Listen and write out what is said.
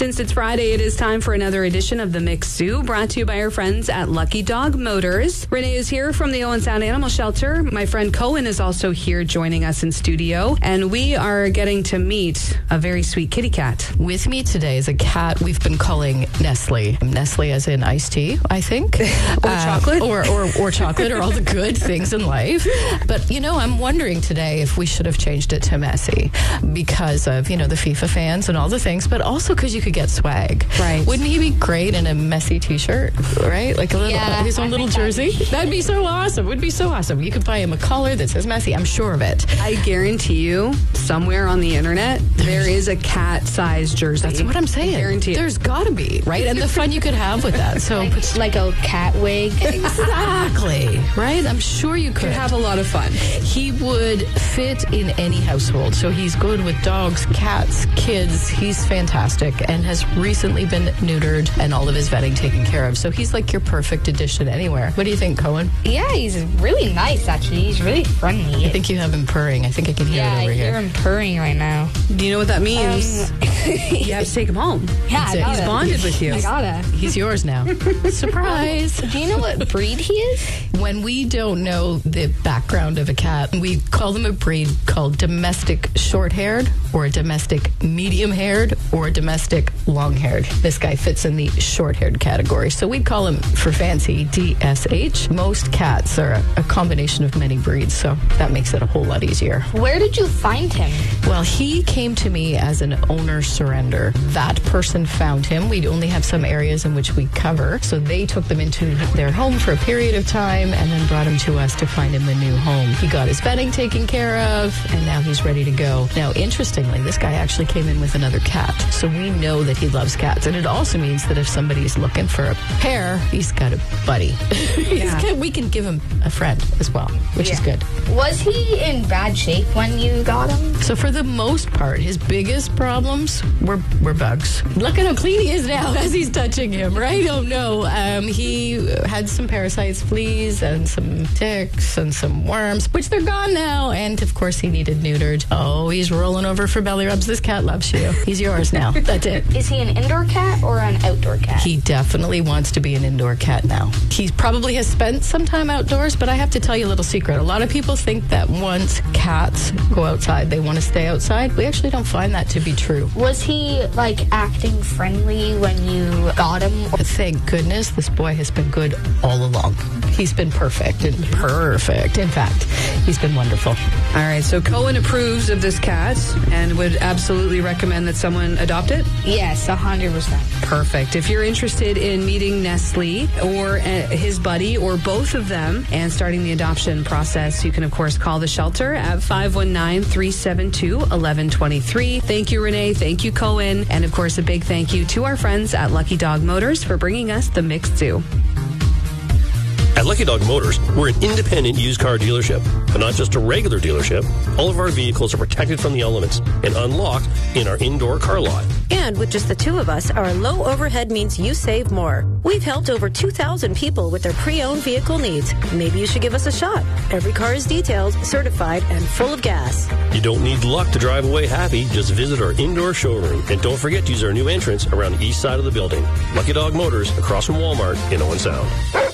Since it's Friday, it is time for another edition of The Mixed Zoo, brought to you by our friends at Lucky Dog Motors. Renee is here from the Owen Sound Animal Shelter. My friend Cohen is also here joining us in studio, and we are getting to meet a very sweet kitty cat. With me today is a cat we've been calling Nestle. Nestle as in iced tea, I think. Or chocolate. Or chocolate, or all the good things in life. But, I'm wondering today if we should have changed it to Messy because of, the FIFA fans and all the things, but also because you could get swag. Right. Wouldn't he be great in a Messy t-shirt, right? Like his own little jersey? That'd be so awesome. Would be so awesome. You could buy him a collar that says Messy. I'm sure of it. I guarantee you, somewhere on the internet, there is a cat-sized jersey. That's what I'm saying. I guarantee There's got to be, right? And the fun you could have with that. So like a cat wig. Exactly. Right? I'm sure you could have a lot of fun. He would fit in any household. So he's good with dogs, cats, kids. He's fantastic and has recently been neutered and all of his vetting taken care of. So he's like your perfect addition anywhere. What do you think, Cohen? Yeah, he's really nice, actually. He's really friendly. I think you have him purring. I think I can hear it over here. Yeah, I hear him purring right now. Do you know what that means? You have to take him home. Yeah, He's bonded with you. I gotta. He's yours now. Surprise. Do you know what breed he is? When we don't know the background of a cat, we call them a breed called domestic short-haired or a domestic medium-haired or a domestic long-haired. This guy fits in the short-haired category. So we'd call him, for fancy, DSH. Most cats are a combination of many breeds, so that makes it a whole lot easier. Where did you find him? Well, he came to me as an owner surrender. That person found him. We only have some areas in which we cover, so they took them into their home for a period of time and then brought him to us to find him a new home. He got his vetting taken care of, and now he's ready to go. Now, interestingly, this guy actually came in with another cat, so we know that he loves cats, and it also means that if somebody's looking for a pair, he's got a buddy. Yeah. We can give him a friend as well, which is good. Was he in bad shape when you got him? So for the most part, his biggest problems were bugs. Look at how clean he is now as he's touching him, right? Oh no. He had some parasites, fleas, and some ticks, and some worms, which they're gone now. And of course, he needed neutered. Oh, he's rolling over for belly rubs. This cat loves you. He's yours now. That's it. Is he an indoor cat or an outdoor cat? He definitely wants to be an indoor cat now. He probably has spent some time outdoors, but I have to tell you a little secret. A lot of people think that once cats go outside, they want to stay outside. We actually don't find that to be true. Was he, acting friendly when you got him? Thank goodness this boy has been good all along. He's been perfect. In fact, he's been wonderful. All right, so Cohen approves of this cat and would absolutely recommend that someone adopt it? Yes, 100%. Perfect. If you're interested in meeting Nestle or his buddy or both of them and starting the adoption process, you can, of course, call the shelter at 519-372-1123. Thank you, Renee. Thank you, Cohen. And, of course, a big thank you to our friends at Lucky Dog Motors for bringing us the Mixed Zoo. At Lucky Dog Motors, we're an independent used car dealership, but not just a regular dealership. All of our vehicles are protected from the elements and unlocked in our indoor car lot. And with just the two of us, our low overhead means you save more. We've helped over 2,000 people with their pre-owned vehicle needs. Maybe you should give us a shot. Every car is detailed, certified, and full of gas. You don't need luck to drive away happy. Just visit our indoor showroom. And don't forget to use our new entrance around the east side of the building. Lucky Dog Motors, across from Walmart in Owen Sound.